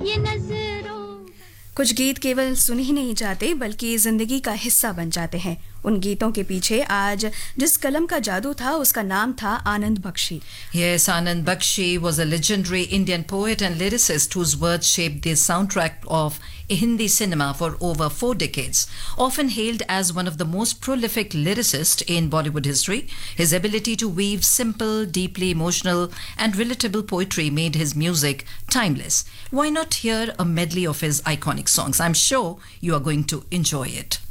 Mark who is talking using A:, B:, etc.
A: ये नजरों
B: कुछ गीत केवल सुने ही नहीं जाते बल्कि जिंदगी का हिस्सा बन जाते हैं। उन गीतों के पीछे आज जिस कलम का जादू था उसका नाम था आनंद Bakshi.
C: Yes, Anand Bakshi was a legendary Indian poet and lyricist whose words shaped the soundtrack of Hindi cinema for over 4 decades. Often hailed as one of the most prolific lyricists in Bollywood history, his ability to weave simple, deeply emotional, and relatable poetry made his music timeless. Why not hear a medley of his iconic songs? I'm sure you are going to enjoy it.